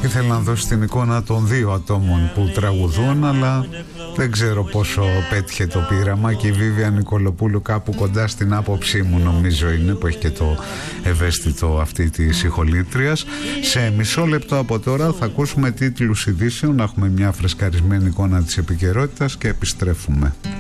ήθελε να δώσει την εικόνα των δύο ατόμων που τραγουδούν, αλλά δεν ξέρω πόσο πέτυχε το πείραμα. Και η Βίβια Νικολοπούλου κάπου κοντά στην άποψή μου νομίζω είναι, που έχει και το ευαίσθητο αυτή της ηχολήτριας. Σε μισό λεπτό από τώρα θα ακούσουμε τίτλους ειδήσεων, να έχουμε μια φρεσκαρισμένη εικόνα της επικαιρότητας και επιστρέφουμε.